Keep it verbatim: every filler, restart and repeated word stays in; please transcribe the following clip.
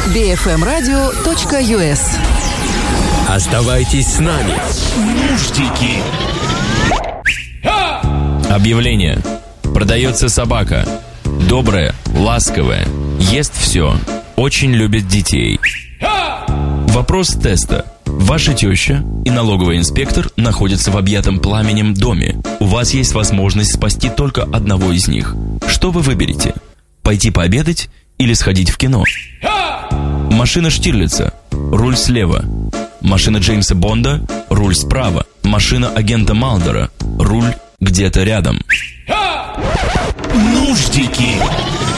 би эф эм радио точка ю эс. Оставайтесь с нами. Нуждики. Объявление. Продается собака. Добрая, ласковая, ест все, очень любит детей. Вопрос теста. Ваша теща и налоговый инспектор находятся в объятом пламенем доме. У вас есть возможность спасти только одного из них. Что вы выберете? Пойти пообедать или сходить в кино? Машина Штирлица. Руль слева. Машина Джеймса Бонда. Руль справа. Машина агента Малдера. Руль где-то рядом. Нуждики.